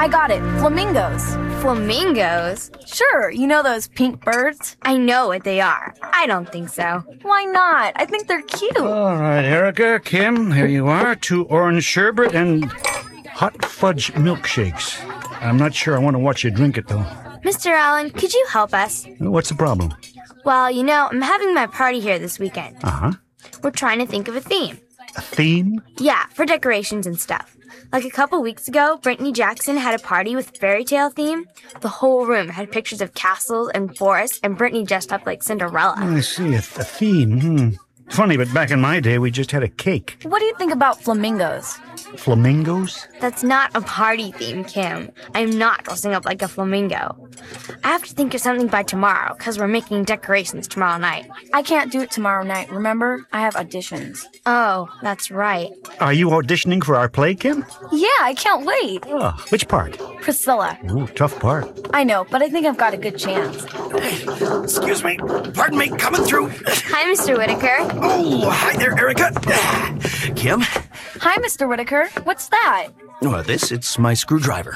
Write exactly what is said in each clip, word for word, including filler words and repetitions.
I got it. Flamingos. Flamingos? Sure, you know those pink birds? I know what they are. I don't think so. Why not? I think they're cute. All right, Erica, Kim, here you are. Two orange sherbet and hot fudge milkshakes. I'm not sure I want to watch you drink it, though. Mister Allen, could you help us? What's the problem? Well, you know, I'm having my party here this weekend. Uh-huh. We're trying to think of a theme. A theme? Yeah, for decorations and stuff. Like a couple weeks ago, Brittany Jackson had a party with fairy tale theme. The whole room had pictures of castles and forests, and Brittany dressed up like Cinderella. I see, a, th- a theme. Hmm. Funny, but back in my day, we just had a cake. What do you think about flamingos? Flamingos? That's not a party theme, Kim. I'm not dressing up like a flamingo. I have to think of something by tomorrow, because we're making decorations tomorrow night. I can't do it tomorrow night, remember? I have auditions. Oh, that's right. Are you auditioning for our play, Kim? Yeah, I can't wait. Oh, which part? Priscilla. Ooh, tough part. I know, but I think I've got a good chance. Excuse me. Pardon me, coming through. Hi, Mister Whitaker. Oh, hi there, Erica. Kim? Hi, Mister Whitaker. What's that? Oh, this, it's my screwdriver.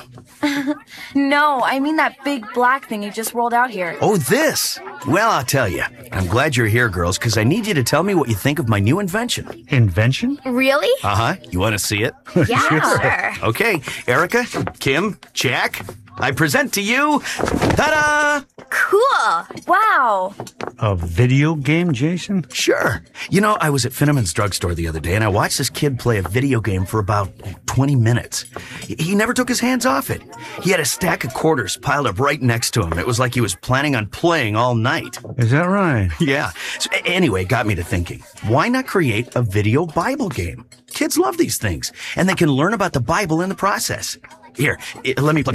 No, I mean that big black thing you just rolled out here. Oh, this? Well, I'll tell you. I'm glad you're here, girls, because I need you to tell me what you think of my new invention. Invention? Really? Uh-huh. You want to see it? Yeah, sure. Okay, Erica, Kim, Jack, I present to you, ta-da! Cool. Wow. A video game, Jason? Sure. You know, I was at Finneman's drugstore the other day, and I watched this kid play a video game for about twenty minutes. He never took his hands off it. He had a stack of quarters piled up right next to him. It was like he was planning on playing all night. Is that right? Yeah. So, anyway, it got me to thinking, why not create a video Bible game? Kids love these things, and they can learn about the Bible in the process. Here, let me play.